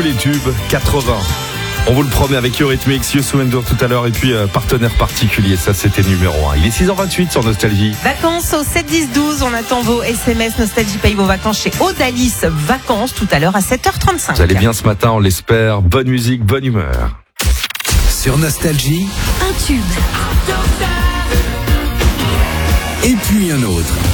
tous les tubes 80. On vous le promet avec Eurythmics, You Surrender tout à l'heure et puis partenaire particulier, ça c'était numéro 1. Il est 6h28 sur Nostalgie. Vacances au 7-10-12, on attend vos SMS. Nostalgie paye vos vacances chez Odalis Vacances tout à l'heure à 7h35. Vous allez bien ce matin, on l'espère. Bonne musique, bonne humeur. Sur Nostalgie, Un tube. et puis un autre.